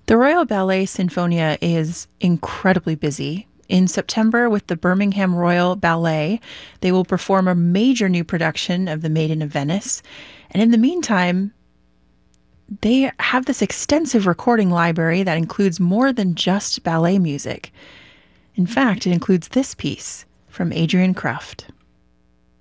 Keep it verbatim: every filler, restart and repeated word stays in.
The Royal Ballet Sinfonia is incredibly busy. In September, with the Birmingham Royal Ballet, they will perform a major new production of The Maiden of Venice. And in the meantime, they have this extensive recording library that includes more than just ballet music. In fact, it includes this piece from Adrian Kruft.